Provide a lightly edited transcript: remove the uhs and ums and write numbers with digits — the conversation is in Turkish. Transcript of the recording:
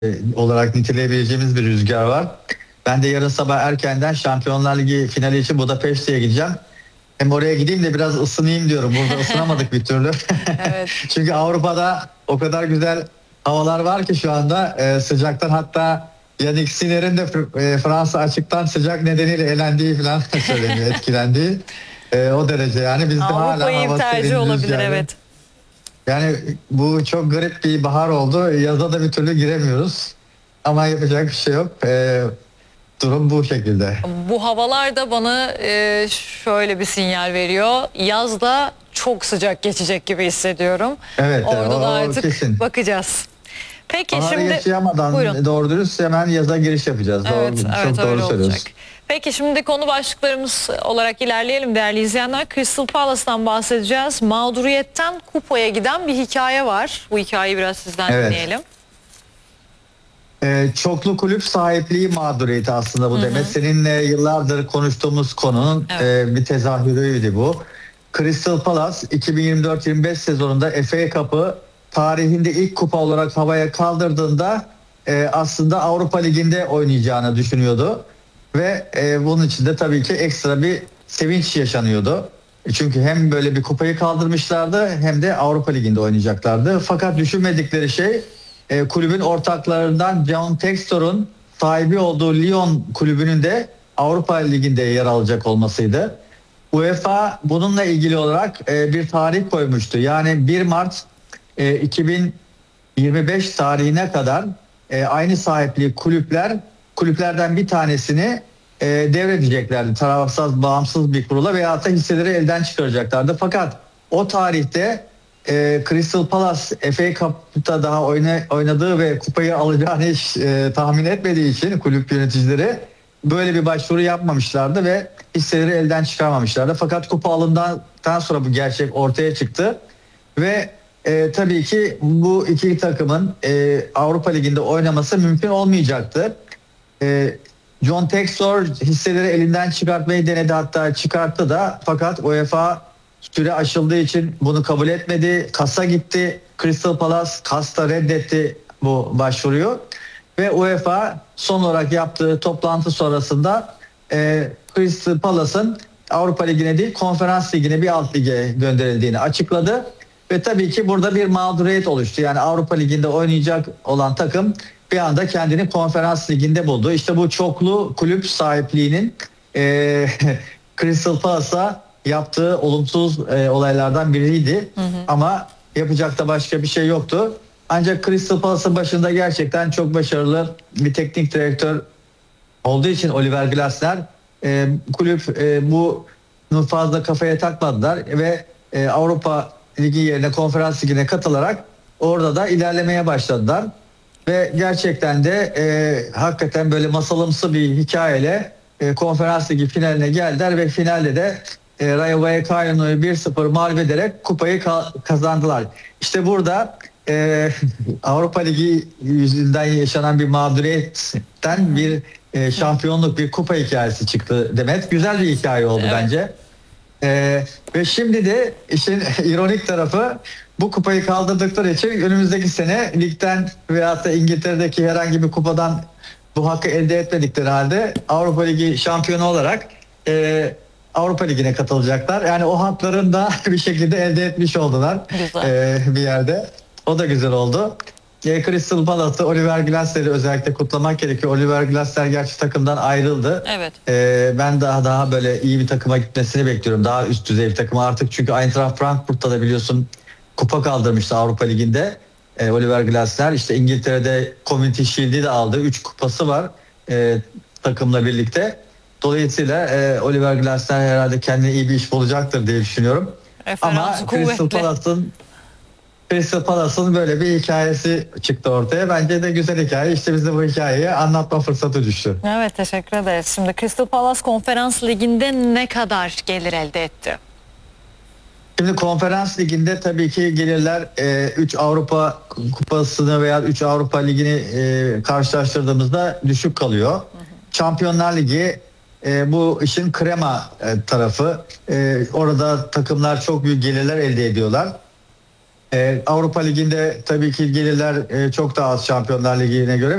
olarak niteleyebileceğimiz bir rüzgar var. Ben de yarın sabah erkenden Şampiyonlar Ligi finali için Budapeşte'ye gideceğim. Hem oraya gideyim de biraz ısınayım diyorum. Burada ısınamadık bir türlü. Evet. Çünkü Avrupa'da o kadar güzel havalar var ki şu anda sıcaktan, hatta Yannick Sinner'in de Fransa açıktan sıcak nedeniyle elendiği falan söyleniyor, etkilendiği. O derece yani bizde hala Avrupa'yı hava tercih serin, olabilir, rüzgarlı. evet. Yani bu çok garip bir bahar oldu. Yaza da bir türlü giremiyoruz. Ama yapacak bir şey yok. Durum bu şekilde. Bu havalar da bana şöyle bir sinyal veriyor. Yazda çok sıcak geçecek gibi hissediyorum. Evet, Orada da o artık kesin. bakacağız. Peki Baharı şimdi yaşayamadan buyurun. doğru dürüst hemen yaza giriş yapacağız. Evet, Doğru, evet, çok öyle doğru söylüyorsun. olacak. Peki şimdi konu başlıklarımız olarak ilerleyelim değerli izleyenler. Crystal Palace'tan bahsedeceğiz. Mağduriyetten kupaya giden bir hikaye var. Bu hikayeyi biraz sizden dinleyelim. Çoklu kulüp sahipliği mağduriyeti aslında bu demek. Seninle yıllardır konuştuğumuz konunun bir tezahürüydü bu. Crystal Palace 2024-25 sezonunda FA Cup'ı tarihinde ilk kupa olarak havaya kaldırdığında aslında Avrupa Ligi'nde oynayacağını düşünüyordu. Ve bunun için de tabii ki ekstra bir sevinç yaşanıyordu. Çünkü hem böyle bir kupayı kaldırmışlardı hem de Avrupa Ligi'nde oynayacaklardı. Fakat düşünmedikleri şey kulübün ortaklarından John Textor'un sahibi olduğu Lyon kulübünün de Avrupa Ligi'nde yer alacak olmasıydı. UEFA bununla ilgili olarak bir tarih koymuştu. Yani 1 Mart 2025 tarihine kadar aynı sahipliği kulüplerden bir tanesini devredeceklerdi. Tarafsız, bağımsız bir kurula veyahut da hisseleri elden çıkaracaklardı. Fakat o tarihte Crystal Palace FA Cup'ta daha oynadığı ve kupayı alacağını hiç tahmin etmediği için kulüp yöneticileri böyle bir başvuru yapmamışlardı ve hisseleri elden çıkarmamışlardı. Fakat kupa alındıktan sonra bu gerçek ortaya çıktı ve tabii ki bu iki takımın Avrupa Ligi'nde oynaması mümkün olmayacaktı. John Textor hisseleri elinden çıkartmayı denedi, hatta çıkarttı da, fakat UEFA süre aşıldığı için bunu kabul etmedi. KAS'a gitti. Crystal Palace KAS da reddetti bu başvuruyu. Ve UEFA son olarak yaptığı toplantı sonrasında Crystal Palace'ın Avrupa Ligi'ne değil Konferans Ligi'ne, bir alt lige gönderildiğini açıkladı. Ve tabii ki burada bir mağduriyet oluştu. Yani Avrupa Ligi'nde oynayacak olan takım bir anda kendini Konferans Ligi'nde buldu. İşte bu çoklu kulüp sahipliğinin Crystal Palace'a yaptığı olumsuz olaylardan biriydi. Ama yapacak da başka bir şey yoktu. Ancak Crystal Palace'ın başında gerçekten çok başarılı bir teknik direktör olduğu için Oliver Glasner, kulüp bunu fazla kafaya takmadılar ve Avrupa Ligi yerine Konferans Ligi'ne katılarak orada da ilerlemeye başladılar. Ve gerçekten de hakikaten böyle masalımsı bir hikayeyle Konferans Ligi finaline geldiler ve finalde de Rayo Vallecano'yu 1-0 mağlup ederek kupayı kazandılar. İşte burada Avrupa Ligi yüzünden yaşanan bir mağduriyetten bir şampiyonluk, bir kupa hikayesi çıktı Demet. Güzel bir hikaye oldu bence. Ve şimdi de işin ironik tarafı, bu kupayı kaldırdıkları için önümüzdeki sene ligden veyahut da İngiltere'deki herhangi bir kupadan bu hakkı elde etmedikleri halde Avrupa Ligi şampiyonu olarak Avrupa Ligi'ne katılacaklar. Yani o haklarını da bir şekilde elde etmiş oldular bir yerde. O da güzel oldu. Crystal Palace'ı, Oliver Glasner'i özellikle kutlamak gerekiyor. Oliver Glasner gerçi takımdan ayrıldı. Evet. Ben daha böyle iyi bir takıma gitmesini bekliyorum. Daha üst düzey bir takıma artık, çünkü Eintracht Frankfurt'ta da biliyorsun kupa kaldırmıştı Avrupa Ligi'nde. Oliver Glasner işte İngiltere'de Community Shield'i de aldı. 3 kupası var takımla birlikte. Dolayısıyla Oliver Glasner herhalde kendine iyi bir iş bulacaktır diye düşünüyorum. Ama Crystal Palace'ın böyle bir hikayesi çıktı ortaya. Bence de güzel hikaye. İşte bize bu hikayeyi anlatma fırsatı düştü. Evet, teşekkür ederiz. Şimdi Crystal Palace Konferans Ligi'nde ne kadar gelir elde etti? Şimdi Konferans Ligi'nde tabii ki gelirler 3 Avrupa Kupası'nı veya 3 Avrupa Ligi'ni karşılaştırdığımızda düşük kalıyor. Şampiyonlar Ligi bu işin krema tarafı. Orada takımlar çok büyük gelirler elde ediyorlar. Avrupa Ligi'nde tabii ki gelirler çok daha az Şampiyonlar Ligi'ne göre.